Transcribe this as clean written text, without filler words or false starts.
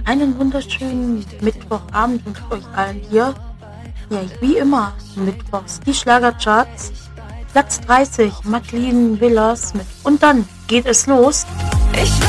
Einen wunderschönen Mittwochabend wünsche ich euch allen hier. Ja, wie immer, mittwochs die Schlagercharts. Platz 30, Madeline Villas mit Und dann geht es los.